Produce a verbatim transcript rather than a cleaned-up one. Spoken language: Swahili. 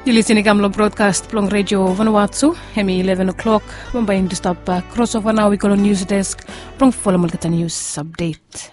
You're listening to broadcast plong radio Vanuatu, hemi eleven o'clock. Mambayin to stop uh, crossover now we call on news desk. Plong follow mulkata news update.